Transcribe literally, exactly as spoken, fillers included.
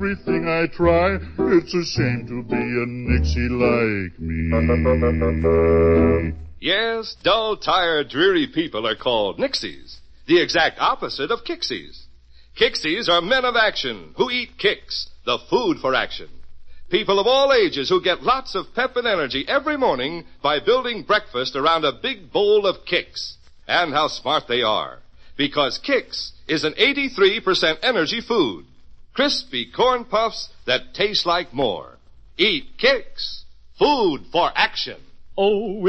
everything I try. It's a shame to be a Nixie like me. Yes, dull, tired, dreary people are called Nixies, the exact opposite of Kixies. Kixies are men of action who eat Kix, the food for action. People of all ages who get lots of pep and energy every morning by building breakfast around a big bowl of Kix. And how smart they are, because Kix is an eighty-three percent energy food. Crispy corn puffs that taste like more. Eat Kix, food for action. Oh,